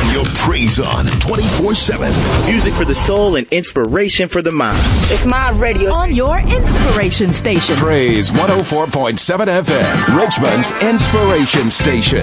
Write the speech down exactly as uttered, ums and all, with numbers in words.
your praise on twenty-four seven. Music for the soul and inspiration for the mind. It's my radio. On your inspiration station. Praise one oh four point seven F M, Richmond's inspiration station.